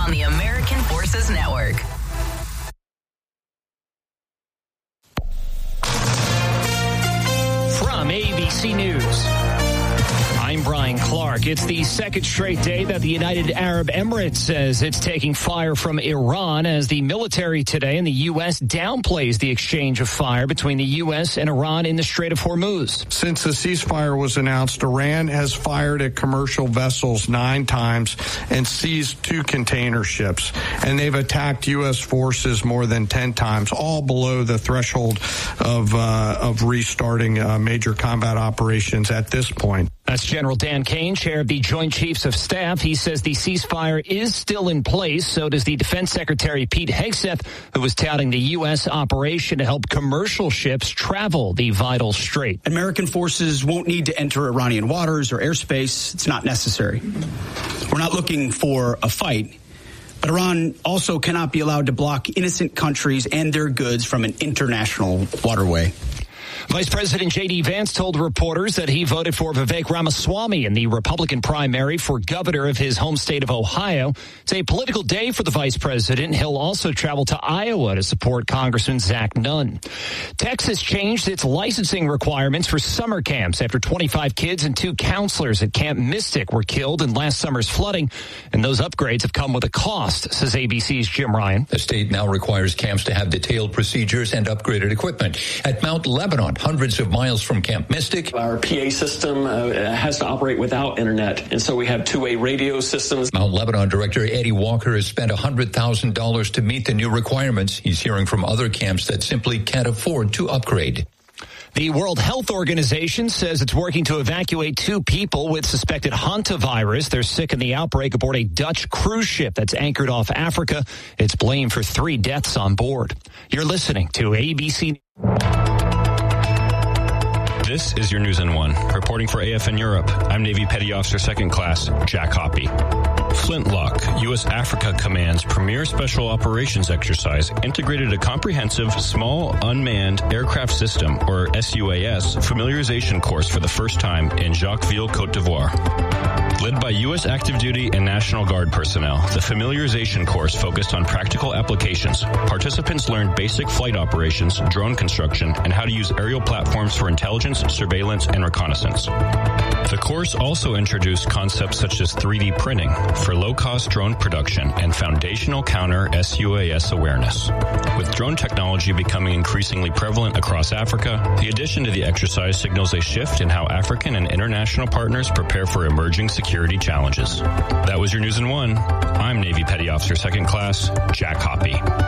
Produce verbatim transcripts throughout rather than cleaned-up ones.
on the American Forces Network. From A B C News, I'm Brian Clark. It's the second straight day that the United Arab Emirates says it's taking fire from Iran as the military today in the U S downplays the exchange of fire between the U S and Iran in the Strait of Hormuz. Since the ceasefire was announced, Iran has fired at commercial vessels nine times and seized two container ships. And they've attacked U S forces more than ten times, all below the threshold of, uh, of restarting uh, major combat operations at this point. That's General Dan Kane, chair of the Joint Chiefs of Staff. He says the ceasefire is still in place. So does the Defense Secretary Pete Hegseth, who was touting the U S operation to help commercial ships travel the vital strait. American forces won't need to enter Iranian waters or airspace. It's not necessary. We're not looking for a fight. But Iran also cannot be allowed to block innocent countries and their goods from an international waterway. Vice President J D. Vance told reporters that he voted for Vivek Ramaswamy in the Republican primary for governor of his home state of Ohio. It's a political day for the vice president. He'll also travel to Iowa to support Congressman Zach Nunn. Texas changed its licensing requirements for summer camps after twenty-five kids and two counselors at Camp Mystic were killed in last summer's flooding. And those upgrades have come with a cost, says A B C's Jim Ryan. The state now requires camps to have detailed procedures and upgraded equipment. At Mount Lebanon, hundreds of miles from Camp Mystic, our P A system uh, has to operate without internet, and so we have two-way radio systems. Mount Lebanon Director Eddie Walker has spent one hundred thousand dollars to meet the new requirements. He's hearing from other camps that simply can't afford to upgrade. The World Health Organization says it's working to evacuate two people with suspected hantavirus. They're sick in the outbreak aboard a Dutch cruise ship that's anchored off Africa. It's blamed for three deaths on board. You're listening to A B C. This is your News in One. Reporting for A F N Europe, I'm Navy Petty Officer Second Class Jack Hoppy. Flintlock, U S Africa Command's premier special operations exercise, integrated a comprehensive small unmanned aircraft system, or S U A S, familiarization course for the first time in Jacquesville, Côte d'Ivoire. Led by U S active duty and National Guard personnel, the familiarization course focused on practical applications. Participants learned basic flight operations, drone construction, and how to use aerial platforms for intelligence, surveillance, and reconnaissance. The course also introduced concepts such as three D printing for low-cost drone production and foundational counter S U A S awareness. With drone technology becoming increasingly prevalent across Africa, the addition to the exercise signals a shift in how African and international partners prepare for emerging security challenges. That was your News in One. I'm Navy Petty Officer Second Class Jack Hoppy.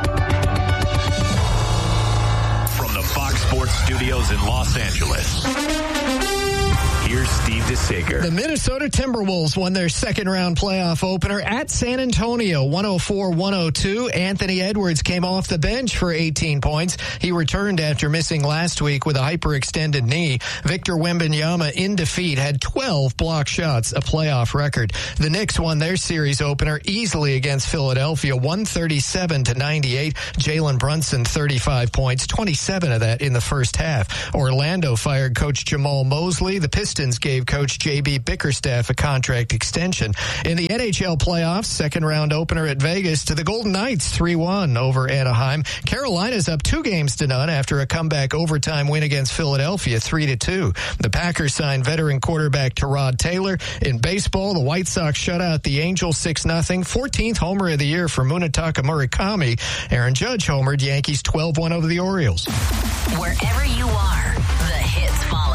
From the Fox Sports Studios in Los Angeles, here's Steve DeSager. The Minnesota Timberwolves won their second-round playoff opener at San Antonio, one oh four one oh two. Anthony Edwards came off the bench for eighteen points. He returned after missing last week with a hyperextended knee. Victor Wembanyama, in defeat, had twelve block shots, a playoff record. The Knicks won their series opener easily against Philadelphia, one thirty-seven to ninety-eight. Jalen Brunson, thirty-five points, twenty-seven of that in the first half. Orlando fired Coach Jamal Mosley. The Pistons gave Coach J B Bickerstaff a contract extension. In the N H L playoffs, second round opener at Vegas to the Golden Knights, three one over Anaheim. Carolina's up two games to none after a comeback overtime win against Philadelphia, three to two. The Packers signed veteran quarterback Tyrod Taylor. In baseball, the White Sox shut out the Angels six nothing. fourteenth homer of the year for Munetaka Murakami. Aaron Judge homered. Yankees twelve one over the Orioles. Wherever you are, the hits follow.